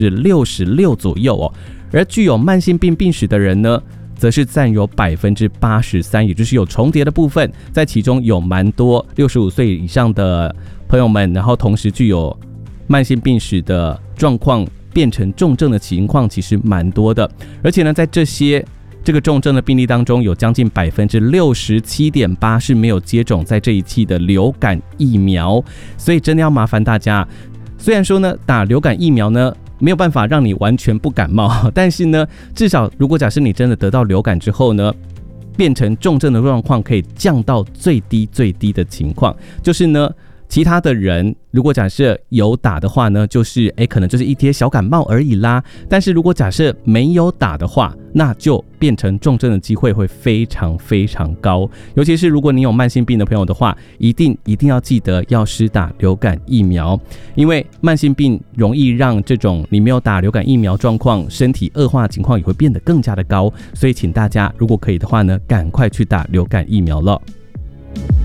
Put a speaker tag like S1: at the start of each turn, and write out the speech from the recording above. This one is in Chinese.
S1: 66%左右哦。而具有慢性病病史的人呢，则是占有83%，也就是有重叠的部分，在其中有蛮多65岁以上的朋友们，然后同时具有慢性病史的状况变成重症的情况，其实蛮多的。而且呢，在这个重症的病例当中，有将近67.8%是没有接种在这一期的流感疫苗，所以真的要麻烦大家。虽然说呢，打流感疫苗呢没有办法让你完全不感冒，但是呢，至少如果假设你真的得到流感之后呢，变成重症的状况可以降到最低的情况，就是呢，其他的人如果假设有打的话呢，就是可能就是一贴小感冒而已啦。但是如果假设没有打的话，那就变成重症的机会会非常高。尤其是如果你有慢性病的朋友的话，一定要记得要施打流感疫苗，因为慢性病容易让这种你没有打流感疫苗状况身体恶化的情况也会变得更加的高。所以请大家如果可以的话呢，赶快去打流感疫苗了。